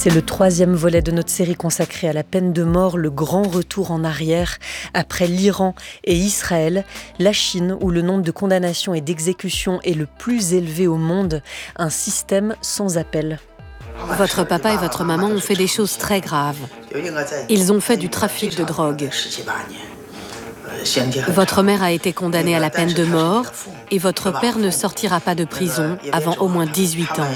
C'est le 3e volet de notre série consacrée à la peine de mort, le grand retour en arrière. Après l'Iran et Israël, la Chine, où le nombre de condamnations et d'exécutions est le plus élevé au monde, un système sans appel. Votre papa et votre maman ont fait des choses très graves. Ils ont fait du trafic de drogue. Votre mère a été condamnée à la peine de mort et votre père ne sortira pas de prison avant au moins 18 ans.